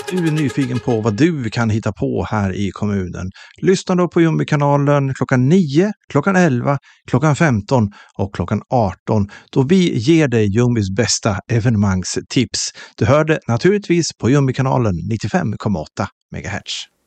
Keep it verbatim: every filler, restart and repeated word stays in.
du är nyfiken på vad du kan hitta på här i kommunen, lyssna då på Jumbi-kanalen klockan nio, klockan elva, klockan femton och klockan arton då vi ger dig Jumbis bästa evenemangstips. Du hörde naturligtvis på Jumbi-kanalen nittiofem komma åtta megahertz.